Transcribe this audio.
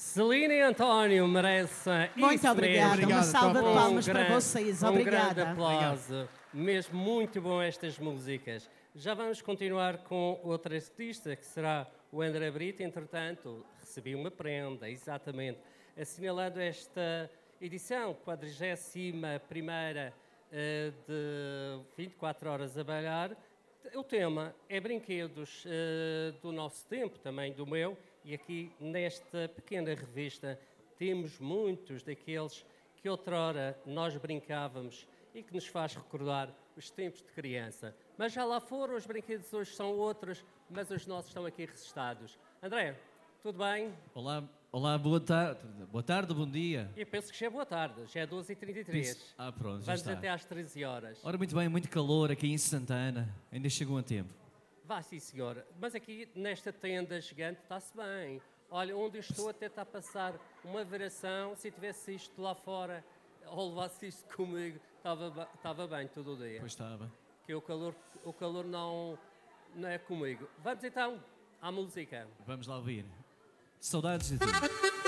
Celina e António merecem Muito isso obrigada. mesmo. Uma salva de Um palmas para grande- vocês. Um grande Obrigada. aplauso. Mesmo muito bom estas músicas. Já vamos continuar com outra artista, que será o André Brito. Entretanto, recebi uma prenda, exatamente, assinalando esta edição, 41ª de 24 horas a bailar. O tema é brinquedos do nosso tempo, também do meu, e aqui nesta pequena revista temos muitos daqueles que outrora nós brincávamos e que nos faz recordar os tempos de criança. Mas já lá foram, os brinquedos hoje são outros, mas os nossos estão aqui registados. André, tudo bem? Olá, boa tarde, bom dia. Eu penso que já é boa tarde, já é 12h33. Pronto, já Vamos está. até às 13 horas. Ora, muito bem, muito calor aqui em Santana, ainda chegou a tempo. Vá, sim, senhora. Mas aqui, nesta tenda gigante, está-se bem. Olha, onde eu estou até está a passar uma veração. Se tivesse isto lá fora, ou levasse isto comigo, estava bem todo o dia. Pois estava. Que o calor não é comigo. Vamos então à música. Vamos lá ouvir. Saudades de ti.